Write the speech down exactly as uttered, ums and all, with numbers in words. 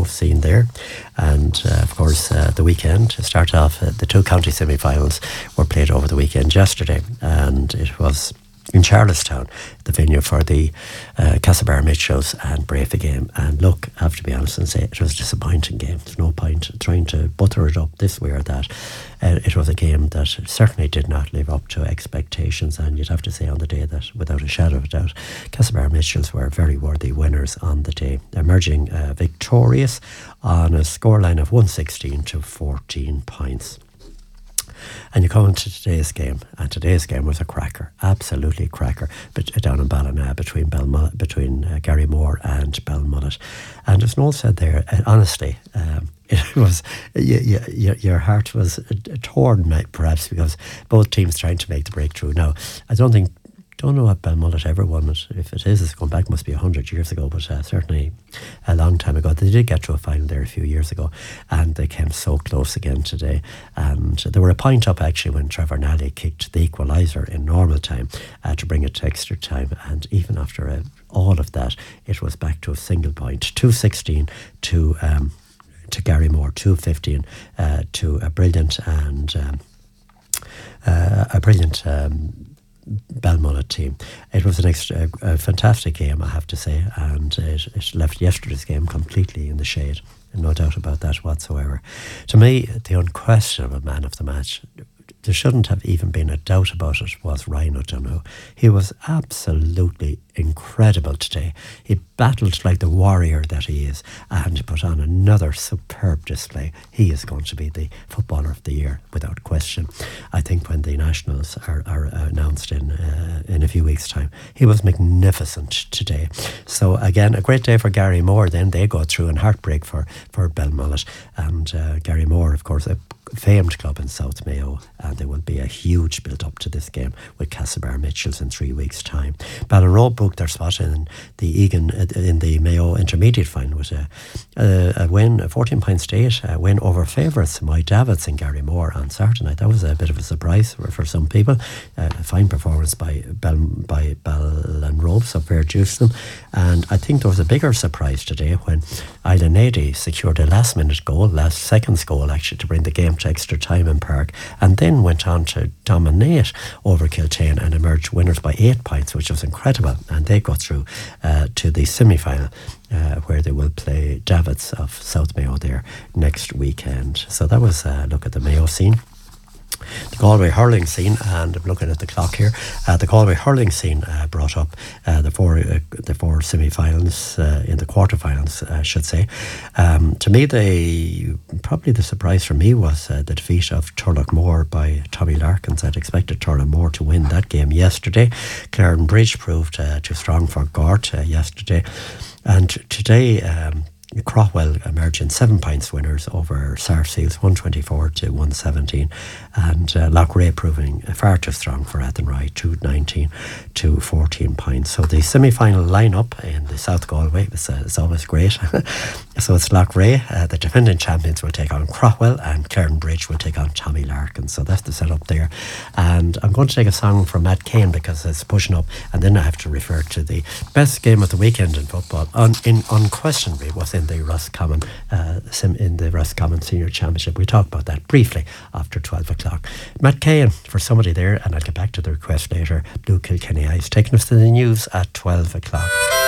Grove scene there. And uh, of course, uh, the weekend, to start off, uh, the two county semi-finals were played over the weekend yesterday. And it was in Charlestown, the venue for the uh, Castlebar Mitchells and Brafey game. And look, I have to be honest and say it was a disappointing game. There's no point trying to butter it up this way or that. Uh, it was a game that certainly did not live up to expectations, and you'd have to say on the day that, without a shadow of a doubt, Castlebar Mitchells were very worthy winners on the day, emerging uh, victorious on a scoreline of one sixteen to fourteen points. And you come into today's game, and today's game was a cracker, absolutely cracker, but down in Ballina between Belmullet, between uh, Garrymore and Belmullet. And as Noel said there, uh, honestly, um, it was you, you, your heart was torn, perhaps, because both teams trying to make the breakthrough. Now, I don't think. Don't know if Belmullet ever won it. If it is, it's gone back, must be a hundred years ago, but uh, certainly a long time ago. They did get to a final there a few years ago, and they came so close again today. And they were a point up actually when Trevor Nally kicked the equaliser in normal time uh, to bring it to extra time. And even after uh, all of that, it was back to a single point, two sixteen to um, to Garrymore, two fifteen uh, to a brilliant and um, uh, a brilliant. Um, Belmullet team. It was an extra, a fantastic game, I have to say, and it, it left yesterday's game completely in the shade, no doubt about that whatsoever. To me, the unquestionable man of the match, there shouldn't have even been a doubt about it, was Ryan O'Donoghue. He was absolutely incredible today. He battled like the warrior that he is, and put on another superb display. He is going to be the footballer of the year without question. I think when the nationals are, are announced in uh, in a few weeks' time, he was magnificent today. So again, a great day for Garrymore. Then they go through in heartbreak for for Belmullet, and uh, Garrymore, of course, a famed club in South Mayo, and there will be a huge build up to this game with Castlebar Mitchells in three weeks' time. Ballinrobe booked their spot in the Egan in the Mayo Intermediate final with a, a, a win, a fourteen point state a win over favourites My Davids in Garrymore on Saturday night. That was a bit of a surprise for, for some people. Uh, a fine performance by Bell, by Ballinrobe, so fair dues to them. And I think there was a bigger surprise today when Isla Nady secured a last minute goal, last seconds goal actually, to bring the game to extra time in Park, and then went on to dominate over Kiltane and emerge winners by eight points, which was incredible. And they got through uh, to the semi-final uh, where they will play Davids of South Mayo there next weekend. So that was a look at the Mayo scene. The Galway hurling scene, and I'm looking at the clock here. Uh, the Galway hurling scene uh, brought up uh, the four uh, the four semi-finals uh, in the quarter-finals, uh, I should say. Um, to me, the probably the surprise for me was uh, the defeat of Turlough by Tommy Larkins. I'd expected Turlough to win that game yesterday. Clarendon Bridge proved uh, too strong for Gort uh, yesterday, and today. Um, Craughwell emerging seven points winners over Sarsfields, one twenty-four to one seventeen, and uh, Loughrea proving far too strong for Athenry, two nineteen to fourteen points. So the semi-final lineup in the South Galway is, uh, is always great. So it's Loughrea, uh, the defending champions, will take on Craughwell, and Clarendon Bridge will take on Tommy Larkin. So that's the setup there. And I'm going to take a song from Matt Kane because it's pushing up, and then I have to refer to the best game of the weekend in football. Un- in unquestionably was in the Roscommon uh, sim in the Roscommon Senior Championship. We talked about that briefly after twelve o'clock. Matt Kane for somebody there, and I'll get back to the request later. Blue Kilkenny Ice taking us to the news at twelve o'clock.